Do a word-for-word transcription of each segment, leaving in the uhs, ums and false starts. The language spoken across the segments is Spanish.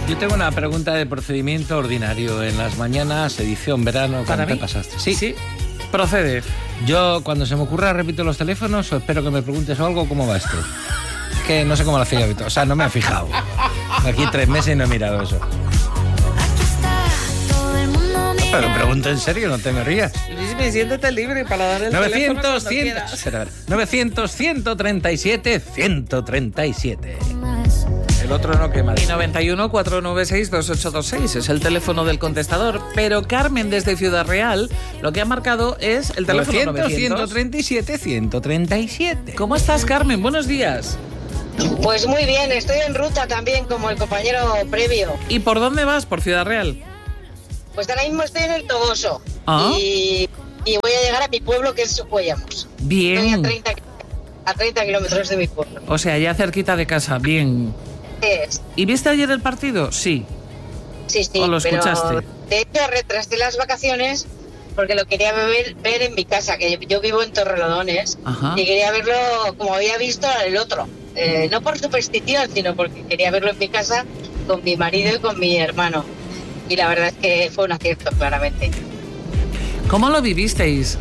Yo tengo una pregunta de procedimiento ordinario. En las mañanas, edición verano, ¿cuándo te pasaste? Sí, sí. Procede. Yo, cuando se me ocurra, repito los teléfonos o espero que me preguntes algo. ¿Cómo va esto? Es que no sé cómo lo hacía habitual. O sea, no me he fijado. Aquí tres meses y no he mirado eso. Pero pregunto en serio, no te me rías. Luis, siéntete libre para dar el novecientos, teléfono cien, novecientos, ciento treinta y siete, ciento treinta y siete. El otro no quema. Y noventa y uno, cuatrocientos noventa y seis, veintiocho veintiséis es el teléfono del contestador. Pero Carmen, desde Ciudad Real, lo que ha marcado es el teléfono novecientos, ciento treinta y siete, ciento treinta y siete. ¿Cómo estás, Carmen? Buenos días. Pues muy bien, estoy en ruta también, como el compañero previo. ¿Y por dónde vas? ¿Por Ciudad Real? Pues ahora mismo estoy en el Toboso. ¿Ah? y, y voy a llegar a mi pueblo, que es Socuellamos. Bien. Estoy a treinta, a treinta kilómetros de mi pueblo. O sea, ya cerquita de casa, bien. Es. ¿Y viste ayer el partido? Sí. Sí, sí, ¿O lo pero escuchaste? de hecho retrasé las vacaciones porque lo quería ver, ver en mi casa, que yo, yo vivo en Torrelodones. Ajá. Y quería verlo como había visto el otro. Eh, no por superstición, sino porque quería verlo en mi casa con mi marido y con mi hermano. Y la verdad es que fue un acierto, claramente. ¿Cómo lo vivisteis?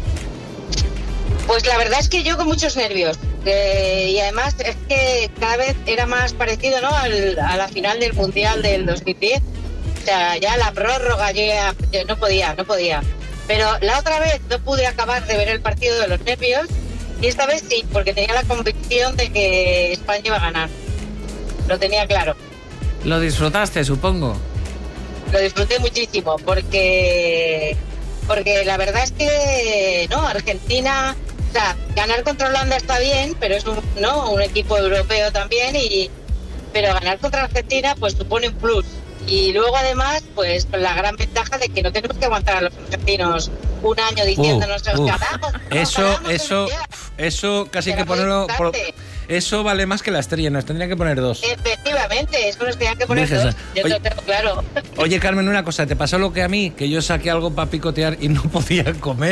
Pues la verdad es que yo con muchos nervios. Eh, y además es que cada vez era más parecido, ¿no?, al, a la final del Mundial del dos mil diez. O sea, ya la prórroga, yo ya, yo no podía, no podía. Pero la otra vez no pude acabar de ver el partido de los nervios. Y esta vez sí, porque tenía la convicción de que España iba a ganar. Lo tenía claro. Lo disfrutaste, supongo. Lo disfruté muchísimo porque porque la verdad es que no, Argentina, o sea, ganar contra Holanda está bien, pero es un, no, un equipo europeo también, y pero ganar contra Argentina pues supone un plus. Y luego además pues con la gran ventaja de que no tenemos que aguantar a los argentinos un año diciéndonos uh, uh, que ganamos. Eso, ganamos eso, eso casi hay que ponerlo por, eso vale más que la estrella, nos tendrían que poner dos. Efectivamente, eso nos tenían que poner Déjese. dos. Yo Oye, lo tengo claro. Oye, Carmen, una cosa, ¿te pasó lo que a mí? Que yo saqué algo para picotear y no podía comer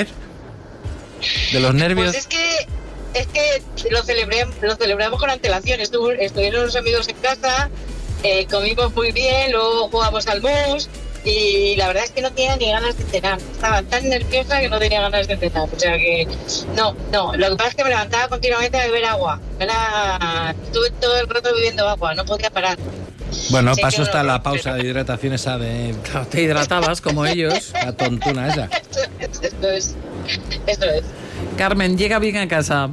de los nervios. Pues es que es que lo celebré, lo celebramos con antelación. Estuvo, estuvieron los amigos en casa, eh, comimos muy bien, luego jugamos al mus y la verdad es que no tenía ni ganas de cenar. Estaba tan nerviosa que no tenía ganas de cenar. O sea que no, no. Lo que pasa es que me levantaba continuamente a beber agua. Era, estuve todo el rato bebiendo agua, no podía parar. Bueno, Sí, paso que hasta no, la pausa de hidratación esa de... Claro, te hidratabas como ellos. La tontuna esa. Eso es, eso es. Eso es. Carmen, llega bien a casa.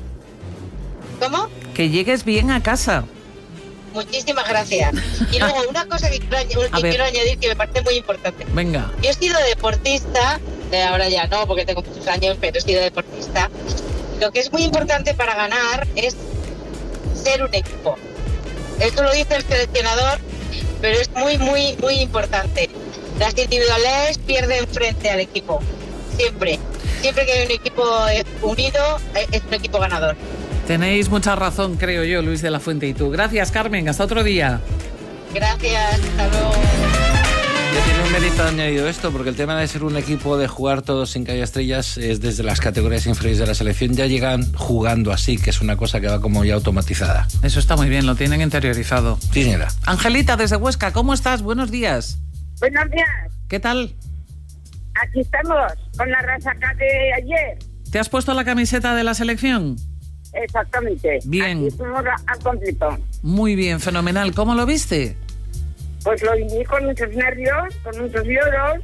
¿Cómo? Que llegues bien a casa. Muchísimas gracias. Y luego una cosa que, quiero, que quiero añadir que me parece muy importante. Venga. Yo he sido deportista, de ahora ya no, porque tengo muchos años, pero he sido deportista. Lo que es muy importante para ganar es ser un equipo. Esto lo dice el seleccionador, pero es muy, muy, muy importante. Las individualidades pierden frente al equipo. Siempre. Siempre que hay un equipo unido, es un equipo ganador. Tenéis mucha razón, creo yo, Luis de la Fuente y tú. Gracias, Carmen. Hasta otro día. Gracias. Hasta luego. Ya tiene un mérito añadido esto, porque el tema de ser un equipo, de jugar todos sin que haya estrellas, es desde las categorías inferiores de la selección. Ya llegan jugando así, que es una cosa que va como ya automatizada. Eso está muy bien, lo tienen interiorizado. Sí, señora. Angelita, desde Huesca, ¿cómo estás? Buenos días. Buenos días. ¿Qué tal? Aquí estamos, con la resaca de ayer. ¿Te has puesto la camiseta de la selección? Exactamente. Bien. Aquí estamos al completo. Muy bien, fenomenal. ¿Cómo lo viste? Pues lo viví con muchos nervios, con muchos lloros.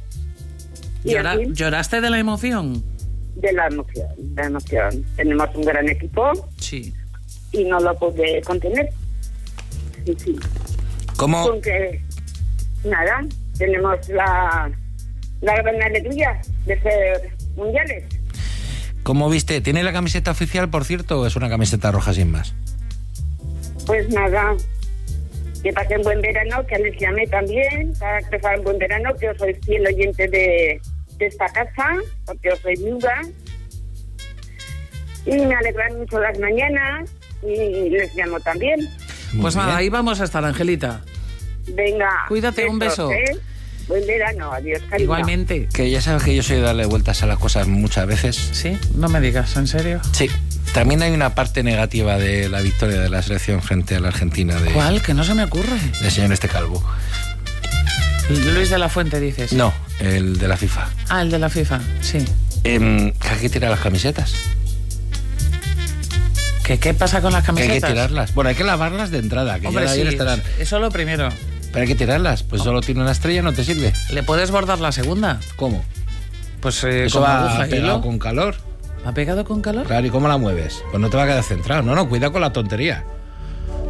Y Llora- en fin, ¿Lloraste de la emoción? de la emoción, de la emoción. Tenemos un gran equipo Sí. y no lo pude contener. Sí, sí. ¿Cómo? Con que, nada, tenemos la, la gran alegría de ser mundiales. ¿Cómo viste? ¿Tiene la camiseta oficial, por cierto, o es una camiseta roja sin más? Pues nada, que pasen buen verano, que les llamé también, para que pasen buen verano, que yo soy fiel oyente de, de esta casa, porque yo soy viuda. Y me alegran mucho las mañanas y les llamo también. Muy Pues nada, bien. ahí vamos a estar, Angelita. Venga. Cuídate, un besos, beso. ¿eh? Buen verano, adiós, cariño. Igualmente. Que ya sabes que yo soy de darle vueltas a las cosas muchas veces. ¿Sí? No me digas, ¿en serio? Sí. También hay una parte negativa de la victoria de la selección frente a la Argentina. De, ¿Cuál? Que no se me ocurre. Del señor este calvo. Luis de la Fuente, dices. No, el de la FIFA. Ah, el de la FIFA, sí. Eh, que hay que tirar las camisetas. ¿Qué, ¿Qué pasa con las camisetas? Que hay que tirarlas. Bueno, hay que lavarlas de entrada, que Hombre, ya sí, ayer estarán. Eso lo primero. Pero hay que tirarlas, pues solo tiene una estrella, no te sirve. ¿Le puedes bordar la segunda? ¿Cómo? Pues eh, Eso con va aguja, pegado hilo. con calor. ¿Ha pegado con calor? Claro, ¿y cómo la mueves? Pues no te va a quedar centrado. No, no, cuidado con la tontería.